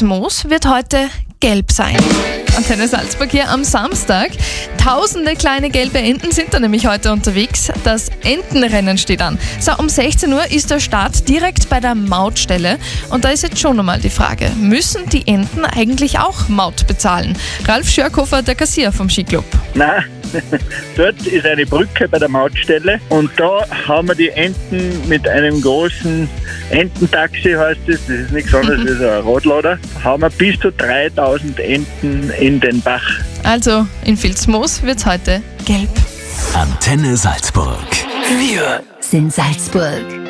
Vilsmoos wird heute gelb sein. Antenne Salzburg hier am Samstag. Tausende kleine gelbe Enten sind da nämlich heute unterwegs. Das Entenrennen steht an. So, um 16 Uhr ist der Start direkt bei der Mautstelle. Und da ist jetzt schon einmal die Frage, müssen die Enten eigentlich auch Maut bezahlen? Ralf Schörkofer, der Kassier vom Skiclub. Nein, dort ist eine Brücke bei der Mautstelle und da haben wir die Enten mit einem großen Ententaxi, heißt es, das ist nichts anderes als ein Radlader, haben wir bis zu 3000 Enten in den Bach. Also, in Vilsmoos wird's heute gelb. Antenne Salzburg. Wir sind Salzburg.